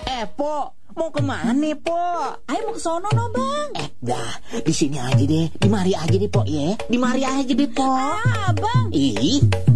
Po, mau kemana, Po? Ayo mau ke sono no, Bang. Dah, di sini aja deh. Di mari aja deh, Po, ya. Di mari aja deh, Po. Bang. Ih.